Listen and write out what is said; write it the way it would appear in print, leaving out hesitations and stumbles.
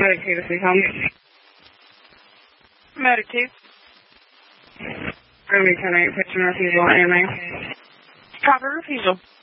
Medicaid, please help me. Medicaid. Ruby 10-8, picture refusal, AMA. Copy refusal.